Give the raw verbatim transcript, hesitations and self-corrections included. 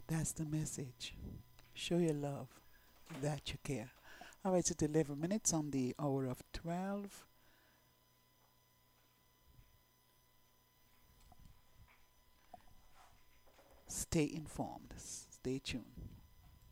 That's the message. Show your love that you care. All right, it's eleven minutes on the hour of twelve. Stay informed. Stay tuned.